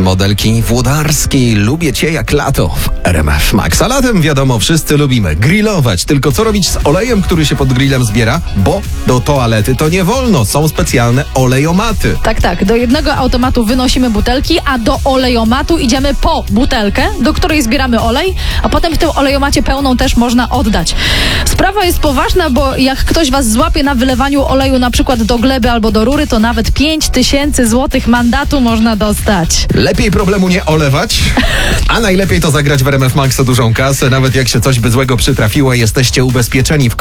modelki Włodarskiej. Lubię cię jak lato w RMF Max. A latem wiadomo, wszyscy lubimy grillować. Tylko co robić z olejem, który się pod grillem zbiera? Bo do toalety to nie wolno. Są specjalne olejomaty. Tak. Do jednego automatu wynosimy butelki, a do olejomatu idziemy po butelkę, do której zbieramy olej, a potem w tym olejomacie pełną też można oddać. Sprawa jest poważna, bo jak ktoś was złapie na wylewaniu oleju na przykład do gleby albo do rury, to nawet 5000 złotych mandatu można dostać. Lepiej problemu nie olewać, a najlepiej to zagrać w RMF Max o dużą kasę. Nawet jak się coś by złego przytrafiło, jesteście ubezpieczeni w